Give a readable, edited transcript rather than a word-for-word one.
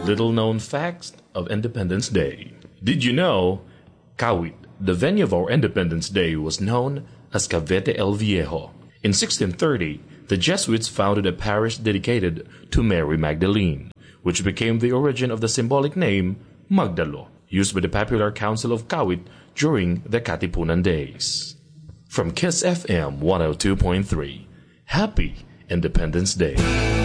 Little known facts of Independence Day. Did you know Kawit, the venue of our Independence Day, was known as Cavite el Viejo? In 1630, the Jesuits founded a parish dedicated to Mary Magdalene, which became the origin of the symbolic name Magdalo, used by the popular council of Kawit during the Katipunan days. From Kiss FM 102.3, Happy Independence Day.